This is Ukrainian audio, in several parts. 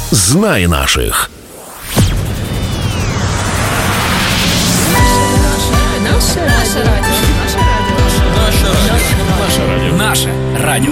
Знай наших. Наше радіо.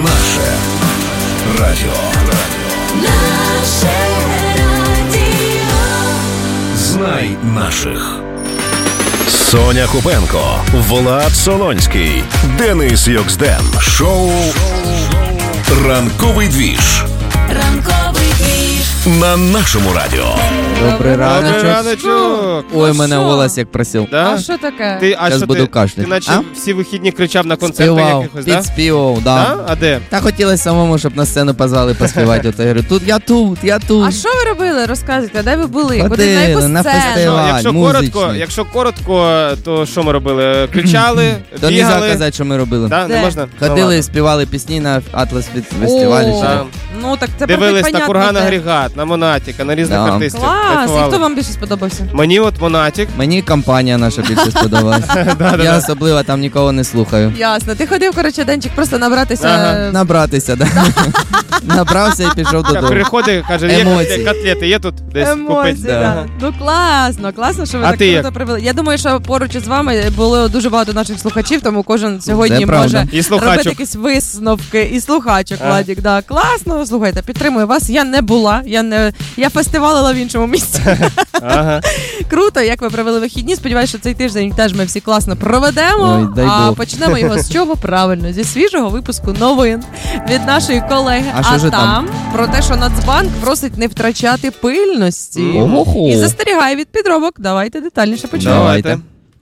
Знай наших. Соня Купенко, Влад Солонський, Денис Йоксден. Шоу «Ранковий двіж». Ранковий двіж. На нашому радіо. Добрий раночок. Ой, мене голос як просив. Да? А що таке? Зараз буду кашляти. Ти наче всі вихідні кричав на концертах якихось, да? Підспівав, да. А де? Та хотілося самому, щоб на сцену позвали поспівати. От я говорю, я тут. А що ви робили? Розказуйте, де ви були? Ходили на фестиваль, Якщо коротко, то що ми робили? Кричали, то бігали. не можна казати, що ми робили. Да? Не можна? Ходили, співали пісні на Атлас фестивалі. Ну так це дивились на Курган Агрегат, на Монатіка, на різних артистів. Клас! І хто вам більше сподобався? Мені от Монатік. Мені компанія наша більше сподобалася. Я особливо там нікого не слухаю. Ясно. Ти ходив, коротше, Денчик, просто набратися... Набратися, да. Набрався і пішов додому. Приходить, каже, є котлети, є тут десь купити. Да. Ну класно, що ви так круто привели. Я думаю, що поруч із вами було дуже багато наших слухачів, тому кожен сьогодні може робити якісь висновки. І слухачок, Владік, да. Класно, слухайте, підтримую вас. Я не була, я фестивалила в іншому місці. Круто, як ви провели вихідні. Сподіваюся, що цей тиждень теж ми всі класно проведемо. А почнемо його з чого? Правильно, зі свіжого випуску новин від нашої колеги. А там про те, що Нацбанк просить не втрачати пильності. І застерігає від підробок. Давайте детальніше почнемо. Давайте.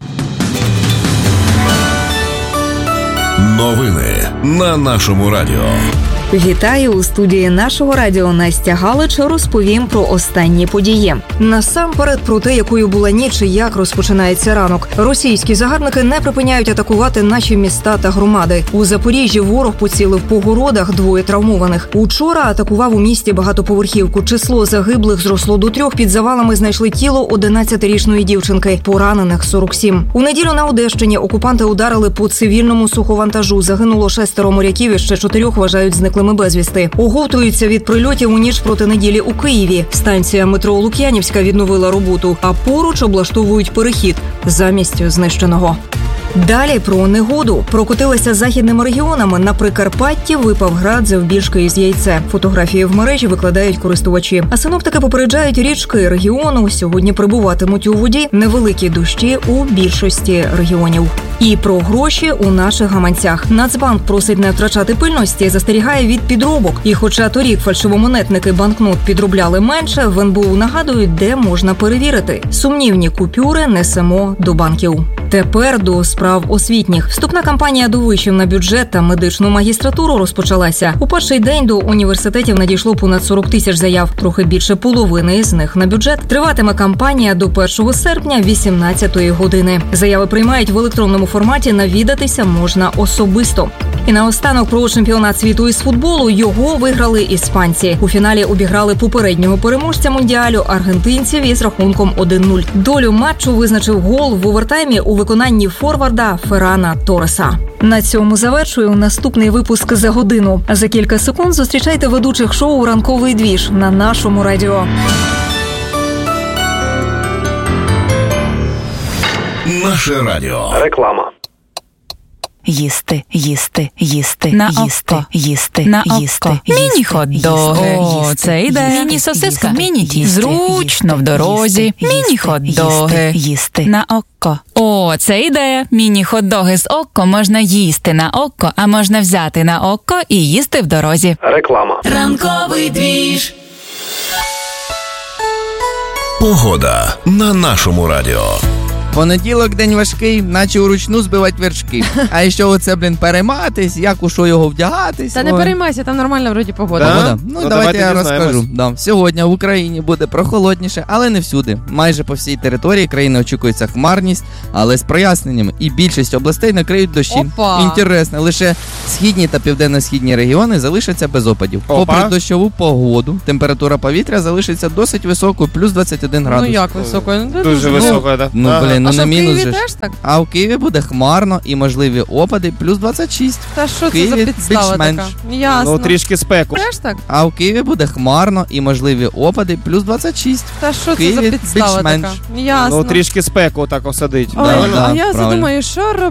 Новини на нашому радіо. Вітаю у студії нашого радіо. Настя Галич розповім про останні події. Насамперед про те, якою була ніч і як розпочинається ранок. Російські загарбники не припиняють атакувати наші міста та громади. У Запоріжжі ворог поцілив по городах, 2 травмованих. Учора атакував у місті багатоповерхівку. Число загиблих зросло до 3. Під завалами знайшли тіло 11-річної дівчинки. Поранених 47. У неділю на Одещині окупанти ударили по цивільному суховантажу. Загинуло 6 моряків і ще 4 вважають зниклими безвісти. Оговтуються від прильотів у ніч проти неділі у Києві. Станція метро Лук'янівська відновила роботу, а поруч облаштовують перехід замість знищеного. Далі про негоду. Прокотилася західними регіонами. На Прикарпатті випав град завбільшки із яйце. Фотографії в мережі викладають користувачі. А синоптики попереджають, річки регіону сьогодні прибуватимуть у воді. Невеликі дощі у більшості регіонів. І про гроші у наших гаманцях. Нацбанк просить не втрачати пильності, застерігає від підробок. І хоча торік фальшивомонетники банкнот підробляли менше, в НБУ нагадують, де можна перевірити. Сумнівні купюри несемо до банків. Тепер до справ освітніх. Вступна кампанія до вишів на бюджет та медичну магістратуру розпочалася. У перший день до університетів надійшло понад 40 тисяч заяв. Трохи більше половини з них на бюджет. Триватиме кампанія до 1 серпня 18-ї години. Заяви приймають в електронному форматі, навідатися можна особисто. І наостанок про чемпіонат світу із футболу. Його виграли іспанці. У фіналі обіграли попереднього переможця мундіалю аргентинців із рахунком 1-0. Долю матчу визначив гол в овертаймі у виконанні форварда Феррана Торреса. На цьому завершую наступний випуск за годину. За кілька секунд зустрічайте ведучих шоу «Ранковий двіж» на нашому радіо. Наше радіо. Реклама. Їсти на око. Міні-хот-доги. О, це ідея. Міні-сосиска. Міні-тісто. Зручно в дорозі. Міні-хот-доги. Їсти на око. О, це ідея. Міні-хот-доги з око можна їсти на око, а можна взяти на око і їсти в дорозі. Реклама. Ранковий двіж. Погода на нашому радіо. Понеділок день важкий, наче вручну збивати вершки. А ще оце, перейматись, як у що його вдягатись. Та не переймайся, там нормальна вроді погода. Да? Ну давайте я розкажу. Сьогодні в Україні буде прохолодніше, але не всюди. Майже по всій території країни очікується хмарність, але з проясненнями. І більшість областей накриють дощі. Інтересно, лише східні та південно-східні регіони залишаться без опадів. Попри дощову погоду, температура повітря залишиться досить високою, плюс 21 градус. Ну як високою? Дуже високою, так. Ну, ну не в мінус Києві же. теж так? А у Києві буде хмарно і можливі опади, плюс 26. Та що це за підстава більш-менш. така? Ясно. Ну, трішки спеку. Теж так? А у Києві буде хмарно і можливі опади, плюс 26. Та що це за Києві підстава більш-менш. така? Ясно. Ну, трішки спеку так осадить. Ой, Да, а я правильно. задумаю, що